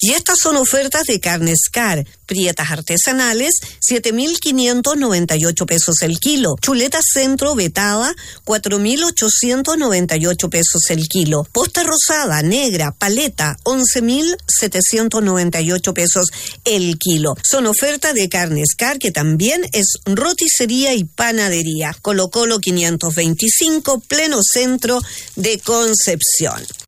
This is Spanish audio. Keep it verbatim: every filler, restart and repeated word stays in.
Y estas son ofertas de carne Scar. Prietas artesanales, siete mil quinientos noventa y ocho pesos el kilo. Chuleta centro vetada, cuatro mil ochocientos noventa y ocho pesos el kilo. Posta rosada, negra, paleta, once mil setecientos noventa y ocho pesos el kilo. Son ofertas de carne Scar, que también es roticería y panadería. Colo Colo quinientos veinticinco, pleno centro de Concepción.